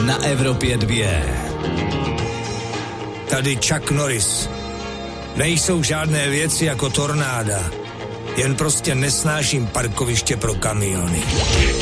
na Evropě 2. Tady Chuck Norris. Nejsou žádné věci jako tornáda. Jen prostě nesnáším parkoviště pro kamiony.